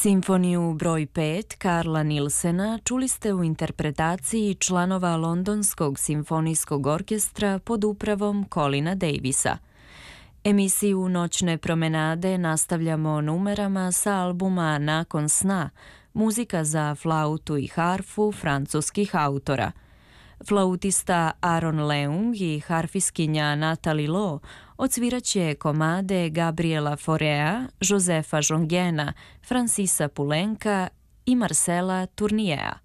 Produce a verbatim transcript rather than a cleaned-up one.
Simfoniju broj pet Karla Nilsena čuli ste u interpretaciji članova Londonskog simfonijskog orkestra pod upravom Colina Davisa. Emisiju Noćne promenade nastavljamo numerama sa albuma Nakon sna, muzika za flautu i harfu francuskih autora. Flautista Aaron Leung i harfiskinja Nathalie Lowe odsviraće komade Gabriela Faurea, Josefa Jongena, Francisa Poulenca i Marcela Tourniéa.